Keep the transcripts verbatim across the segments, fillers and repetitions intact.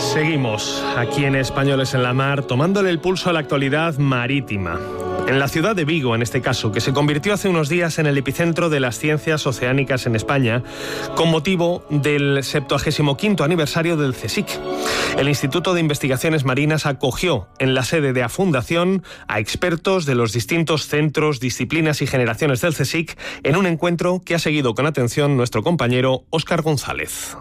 Seguimos aquí en Españoles en la Mar, tomándole el pulso a la actualidad marítima. En la ciudad de Vigo, en este caso, que se convirtió hace unos días en el epicentro de las ciencias oceánicas en España, con motivo del septuagésimo quinto aniversario del CSIC. El Instituto de Investigaciones Marinas acogió en la sede de Afundación a expertos de los distintos centros, disciplinas y generaciones del CSIC en un encuentro que ha seguido con atención nuestro compañero Óscar González.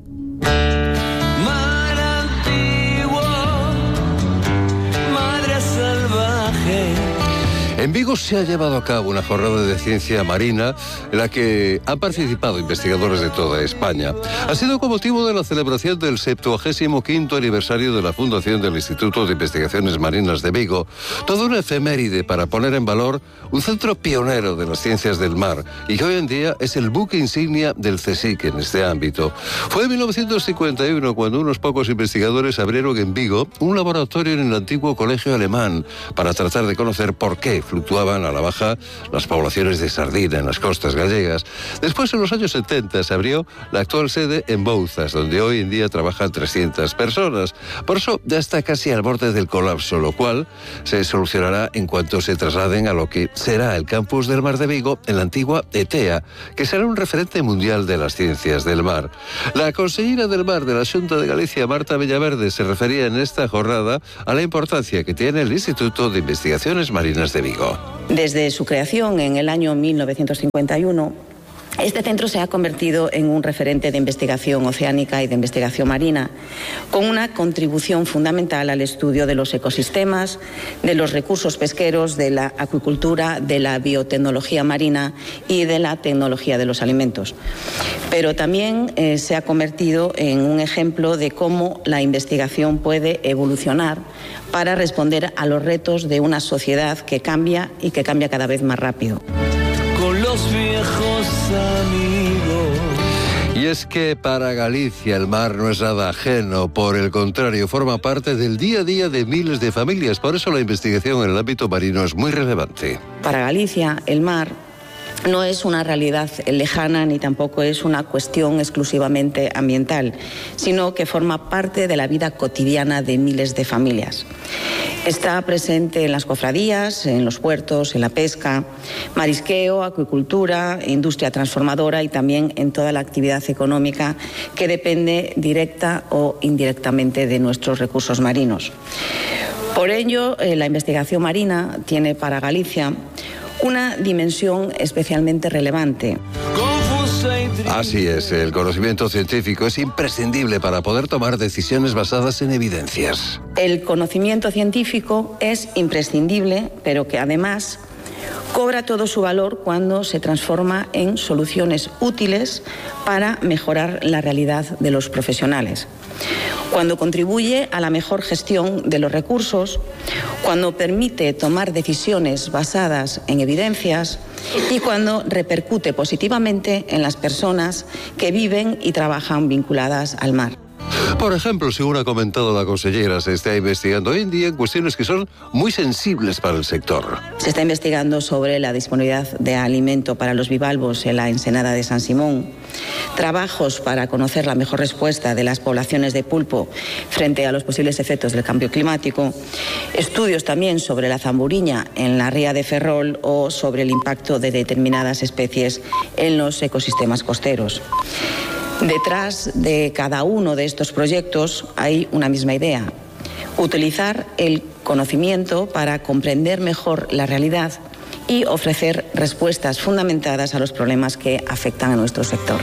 En Vigo se ha llevado a cabo una jornada de ciencia marina en la que han participado investigadores de toda España. Ha sido con motivo de la celebración del septuagésimo quinto aniversario de la fundación del Instituto de Investigaciones Marinas de Vigo, toda una efeméride para poner en valor un centro pionero de las ciencias del mar y que hoy en día es el buque insignia del CSIC en este ámbito. Fue en mil novecientos cincuenta y uno cuando unos pocos investigadores abrieron en Vigo un laboratorio en el antiguo colegio alemán para tratar de conocer por qué fluctuaban a la baja las poblaciones de sardina en las costas gallegas. Después, en los años setenta, se abrió la actual sede en Bouzas, donde hoy en día trabajan trescientas personas. Por eso ya está casi al borde del colapso, lo cual se solucionará en cuanto se trasladen a lo que será el campus del Mar de Vigo en la antigua E T E A, que será un referente mundial de las ciencias del mar. La consellera del Mar de la Xunta de Galicia, Marta Villaverde, se refería en esta jornada a la importancia que tiene el Instituto de Investigaciones Marinas de Vigo. Desde su creación en el año mil novecientos cincuenta y uno, este centro se ha convertido en un referente de investigación oceánica y de investigación marina, con una contribución fundamental al estudio de los ecosistemas, de los recursos pesqueros, de la acuicultura, de la biotecnología marina y de la tecnología de los alimentos. Pero también eh, se ha convertido en un ejemplo de cómo la investigación puede evolucionar para responder a los retos de una sociedad que cambia y que cambia cada vez más rápido. Con los viejos amigos. Y es que para Galicia el mar no es nada ajeno, por el contrario, forma parte del día a día de miles de familias. Por eso la investigación en el ámbito marino es muy relevante. Para Galicia el mar no es una realidad lejana ni tampoco es una cuestión exclusivamente ambiental, sino que forma parte de la vida cotidiana de miles de familias. Está presente en las cofradías, en los puertos, en la pesca, marisqueo, acuicultura, industria transformadora y también en toda la actividad económica que depende directa o indirectamente de nuestros recursos marinos. Por ello, eh, la investigación marina tiene para Galicia una dimensión especialmente relevante. Así es, el conocimiento científico es imprescindible para poder tomar decisiones basadas en evidencias. El conocimiento científico es imprescindible, pero que además cobra todo su valor cuando se transforma en soluciones útiles para mejorar la realidad de los profesionales. Cuando contribuye a la mejor gestión de los recursos, cuando permite tomar decisiones basadas en evidencias y cuando repercute positivamente en las personas que viven y trabajan vinculadas al mar. Por ejemplo, según ha comentado la consellera, se está investigando hoy en día en cuestiones que son muy sensibles para el sector. Se está investigando sobre la disponibilidad de alimento para los bivalvos en la ensenada de San Simón, trabajos para conocer la mejor respuesta de las poblaciones de pulpo frente a los posibles efectos del cambio climático, estudios también sobre la zamburiña en la ría de Ferrol o sobre el impacto de determinadas especies en los ecosistemas costeros. Detrás de cada uno de estos proyectos hay una misma idea: utilizar el conocimiento para comprender mejor la realidad y ofrecer respuestas fundamentadas a los problemas que afectan a nuestro sector.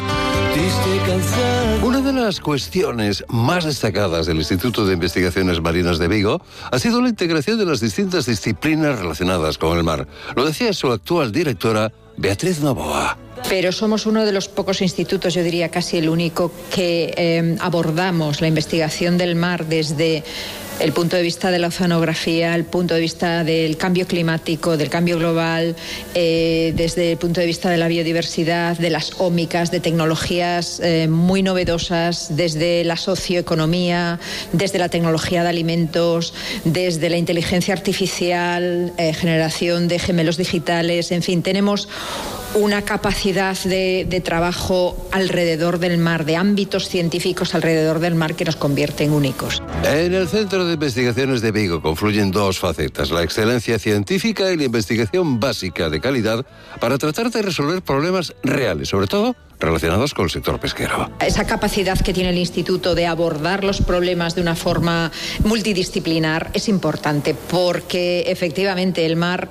Una de las cuestiones más destacadas del Instituto de Investigaciones Marinas de Vigo ha sido la integración de las distintas disciplinas relacionadas con el mar. Lo decía su actual directora, Beatriz Novoa. Pero somos uno de los pocos institutos, yo diría casi el único, que eh, abordamos la investigación del mar desde el punto de vista de la oceanografía, el punto de vista del cambio climático, del cambio global, eh, desde el punto de vista de la biodiversidad, de las ómicas, de tecnologías eh, muy novedosas, desde la socioeconomía, desde la tecnología de alimentos, desde la inteligencia artificial, eh, generación de gemelos digitales, en fin, tenemos una capacidad de, de trabajo alrededor del mar, de ámbitos científicos alrededor del mar que nos convierten únicos. En el Centro de Investigaciones de Vigo confluyen dos facetas, la excelencia científica y la investigación básica de calidad para tratar de resolver problemas reales, sobre todo relacionados con el sector pesquero. Esa capacidad que tiene el Instituto de abordar los problemas de una forma multidisciplinar es importante porque efectivamente el mar,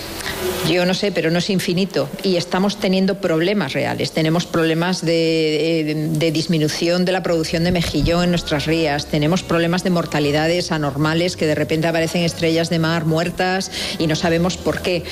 yo no sé, pero no es infinito y estamos teniendo problemas reales. Tenemos problemas de, de, de disminución de la producción de mejillón en nuestras rías, tenemos problemas de mortalidades anormales que de repente aparecen estrellas de mar muertas y no sabemos por qué.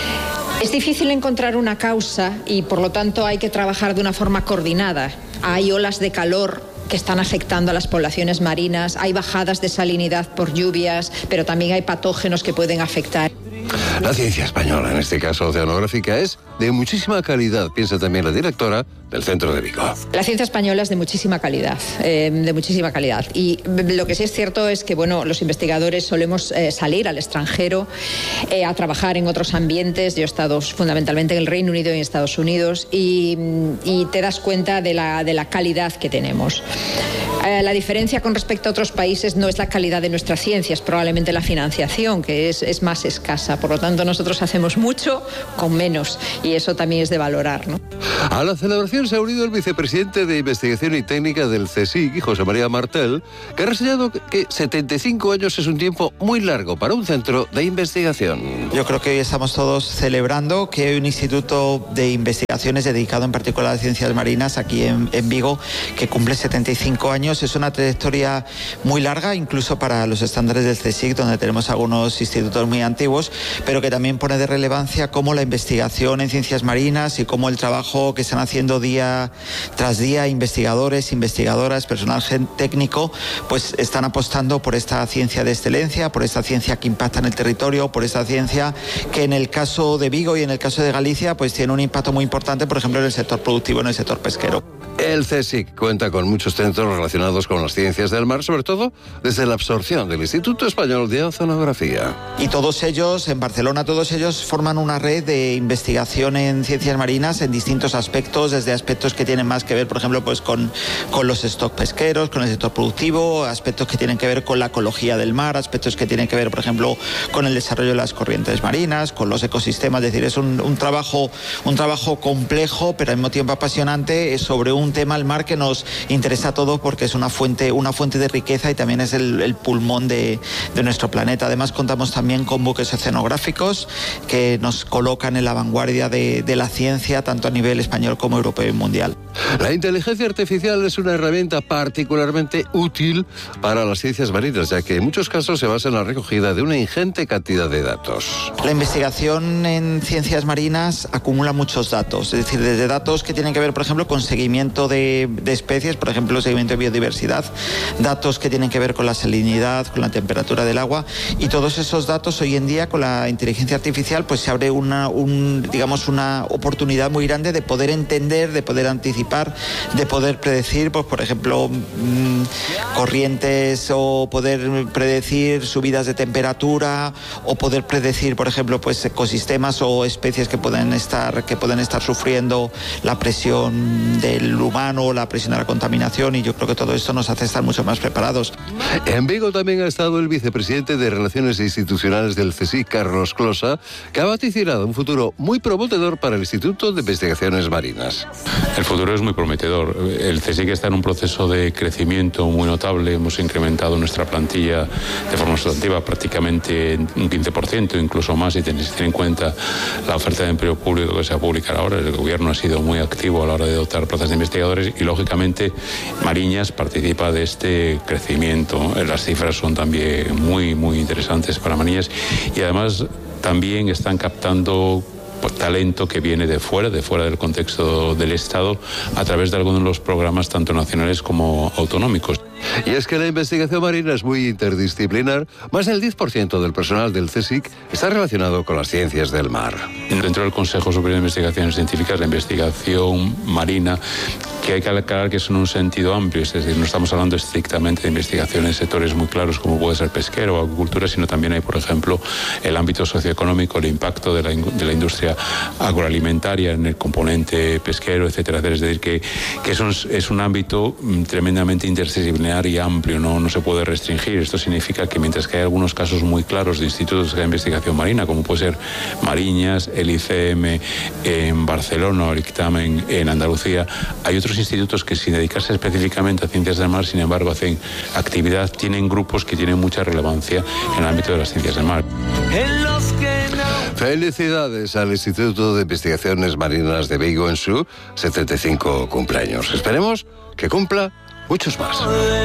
Es difícil encontrar una causa y por lo tanto hay que trabajar de una forma coordinada. Hay olas de calor que están afectando a las poblaciones marinas, hay bajadas de salinidad por lluvias, pero también hay patógenos que pueden afectar. La ciencia española, en este caso oceanográfica, es de muchísima calidad, piensa también la directora del Centro de Vigo. La ciencia española es de muchísima calidad, eh, de muchísima calidad. Y lo que sí es cierto es que, bueno, los investigadores solemos eh, salir al extranjero eh, a trabajar en otros ambientes. Yo he estado fundamentalmente en el Reino Unido y en Estados Unidos y, y te das cuenta de la, de la calidad que tenemos. Eh, la diferencia con respecto a otros países no es la calidad de nuestra ciencia, es probablemente la financiación, que es, es más escasa. Por lo tanto, nosotros hacemos mucho con menos y eso también es de valorar, ¿no? A la celebración se ha unido el vicepresidente de Investigación y Técnica del CSIC, José María Martel, que ha reseñado que setenta y cinco años es un tiempo muy largo para un centro de investigación. Yo creo que hoy estamos todos celebrando que hay un instituto de investigaciones dedicado en particular a las ciencias marinas aquí en, en Vigo, que cumple setenta y cinco años. Es una trayectoria muy larga, incluso para los estándares del CSIC, donde tenemos algunos institutos muy antiguos, pero que también pone de relevancia cómo la investigación en ciencias marinas y cómo el trabajo que están haciendo día tras día investigadores, investigadoras, personal técnico, pues están apostando por esta ciencia de excelencia, por esta ciencia que impacta en el territorio, por esta ciencia que en el caso de Vigo y en el caso de Galicia pues tiene un impacto muy importante, por ejemplo, en el sector productivo, en el sector pesquero. El CSIC cuenta con muchos centros relacionados con las ciencias del mar, sobre todo desde la absorción del Instituto Español de Oceanografía. Y todos ellos, en Barcelona, todos ellos forman una red de investigación en ciencias marinas en distintos aspectos, desde aspectos que tienen más que ver, por ejemplo, pues con, con los stocks pesqueros, con el sector productivo, aspectos que tienen que ver con la ecología del mar, aspectos que tienen que ver, por ejemplo, con el desarrollo de las corrientes marinas, con los ecosistemas. Es decir, es un, un, trabajo, un trabajo complejo, pero al mismo tiempo apasionante, es sobre un tema, el mar, que nos interesa a todos porque es una fuente, una fuente de riqueza y también es el, el pulmón de, de nuestro planeta. Además, contamos también con buques oceanográficos que nos colocan en la vanguardia de, de la ciencia, tanto a nivel español como europeo y mundial. La inteligencia artificial es una herramienta particularmente útil para las ciencias marinas, ya que en muchos casos se basa en la recogida de una ingente cantidad de datos. La investigación en ciencias marinas acumula muchos datos, es decir, desde datos que tienen que ver, por ejemplo, con seguimiento de, de especies, por ejemplo, seguimiento de biodiversidad, datos que tienen que ver con la salinidad, con la temperatura del agua, y todos esos datos hoy en día con la inteligencia artificial pues se abre una, un, digamos, una oportunidad muy grande de poder entender, de poder anticipar, de poder predecir, pues por ejemplo, mmm, corrientes, o poder predecir subidas de temperatura, o poder predecir, por ejemplo, pues ecosistemas o especies que pueden estar, que pueden estar sufriendo la presión del humano, la presión de la contaminación, y yo creo que todo esto nos hace estar mucho más preparados. En Vigo también ha estado el vicepresidente de Relaciones Institucionales del CSIC, Carlos Closa, que ha vaticinado un futuro muy prometedor para el Instituto de Investigaciones Marinas. El futuro es muy prometedor. El CSIC está en un proceso de crecimiento muy notable. Hemos incrementado nuestra plantilla de forma sustantiva prácticamente un quince por ciento, incluso más, si tenéis en cuenta la oferta de empleo público que se va a publicar ahora. El gobierno ha sido muy activo a la hora de dotar plazas de investigadores y, lógicamente, Mariñas participa de este crecimiento. Las cifras son también muy, muy interesantes para Mariñas y, además, también están captando talento que viene de fuera, de fuera del contexto del Estado, a través de algunos de los programas tanto nacionales como autonómicos. Y es que la investigación marina es muy interdisciplinar. Más del diez por ciento del personal del CSIC está relacionado con las ciencias del mar. Dentro del Consejo Superior de Investigaciones Científicas, la investigación marina, que hay que aclarar que es en un sentido amplio, es decir, no estamos hablando estrictamente de investigación en sectores muy claros como puede ser pesquero o agricultura, sino también hay, por ejemplo, el ámbito socioeconómico, el impacto de la, de la industria agroalimentaria en el componente pesquero, etcétera. Es decir, que, que eso es, es un ámbito tremendamente interdisciplinar y amplio, ¿no? No se puede restringir. Esto significa que mientras que hay algunos casos muy claros de institutos de investigación marina, como puede ser Mariñas, el I C M en Barcelona o el ICTAM en, en Andalucía, hay otros institutos que sin dedicarse específicamente a ciencias del mar, sin embargo, hacen actividad, tienen grupos que tienen mucha relevancia en el ámbito de las ciencias del mar. Felicidades al Instituto de Investigaciones Marinas de Vigo en su setenta y cinco cumpleaños. Esperemos que cumpla muchos más.